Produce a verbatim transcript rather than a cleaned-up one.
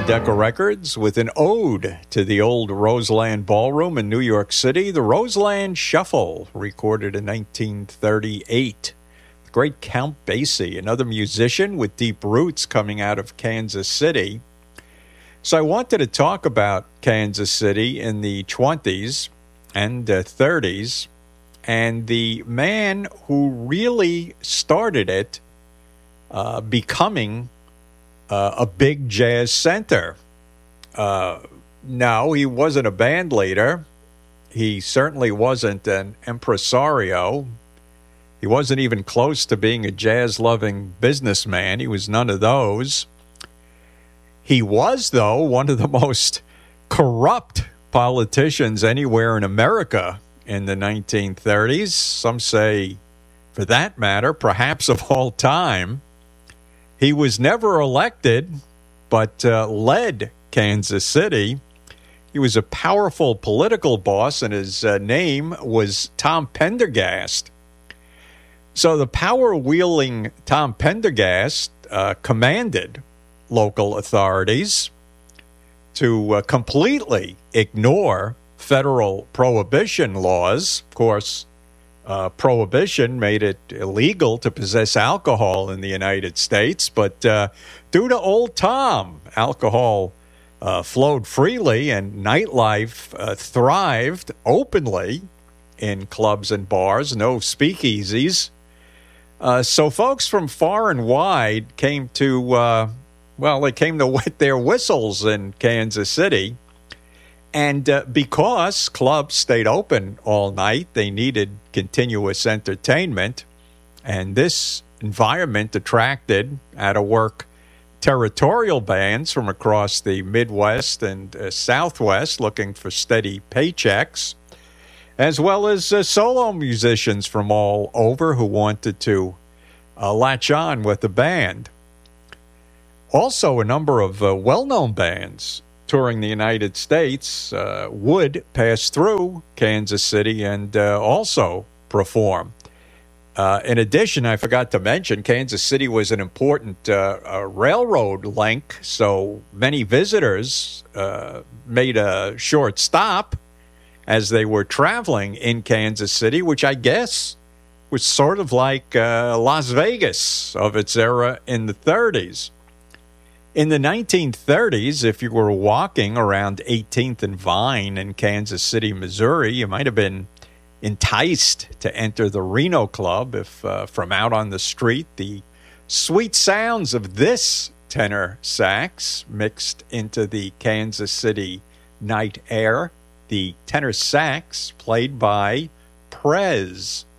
on Decca Records with an ode to the old Roseland Ballroom in New York City, the Roseland Shuffle, recorded in nineteen thirty-eight. The great Count Basie, another musician with deep roots coming out of Kansas City. So I wanted to talk about Kansas City in the twenties and uh, thirties, and the man who really started it uh, becoming Uh, a big jazz center. Uh, no, he wasn't a band leader. He certainly wasn't an impresario. He wasn't even close to being a jazz-loving businessman. He was none of those. He was, though, one of the most corrupt politicians anywhere in America in the nineteen thirties. Some say, for that matter, perhaps of all time. He was never elected, but uh, led Kansas City. He was a powerful political boss, and his uh, name was Tom Pendergast. So the power-wielding Tom Pendergast uh, commanded local authorities to uh, completely ignore federal prohibition laws. Of course, Uh, prohibition made it illegal to possess alcohol in the United States, but uh, due to old Tom, alcohol uh, flowed freely and nightlife uh, thrived openly in clubs and bars, no speakeasies. Uh, so folks from far and wide came to, uh, well, they came to wet their whistles in Kansas City. And uh, because clubs stayed open all night, they needed continuous entertainment. And this environment attracted out-of-work territorial bands from across the Midwest and uh, Southwest looking for steady paychecks, as well as uh, solo musicians from all over who wanted to uh, latch on with the band. Also, a number of uh, well-known bands touring the United States uh, would pass through Kansas City and uh, also perform. Uh, in addition, I forgot to mention, Kansas City was an important uh, uh, railroad link, so many visitors uh, made a short stop as they were traveling in Kansas City, which I guess was sort of like uh, Las Vegas of its era in the thirties. In the nineteen thirties, if you were walking around eighteenth and Vine in Kansas City, Missouri, you might have been enticed to enter the Reno Club if uh, from out on the street the sweet sounds of this tenor sax mixed into the Kansas City night air. The tenor sax played by Prez.